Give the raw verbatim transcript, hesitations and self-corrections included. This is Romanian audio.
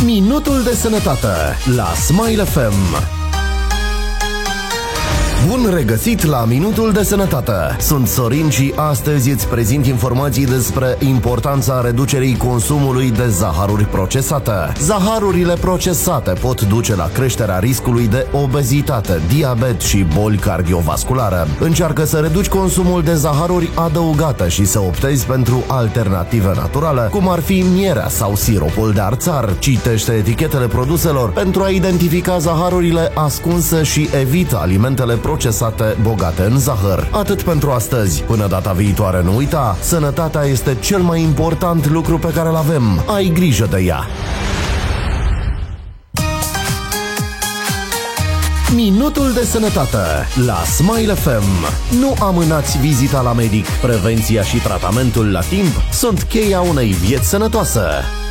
Minutul de sănătate la Smile F M. Bun regăsit la Minutul de Sănătate. Sunt Sorin și astăzi îți prezint informații despre importanța reducerii consumului de zahăruri procesate. Zaharurile procesate pot duce la creșterea riscului de obezitate, diabet și boli cardiovasculare. Încearcă să reduci consumul de zaharuri adăugate și să optezi pentru alternative naturale, cum ar fi mierea sau siropul de arțar. Citește etichetele produselor pentru a identifica zaharurile ascunse și evită alimentele procesate procesate bogate în zahăr. Atât pentru astăzi. Până data viitoare, nu uita, sănătatea este cel mai important lucru pe care îl avem. Ai grijă de ea. Minutul de sănătate la Smile F M. Nu amânați vizita la medic. Prevenția și tratamentul la timp sunt cheia unei vieți sănătoase.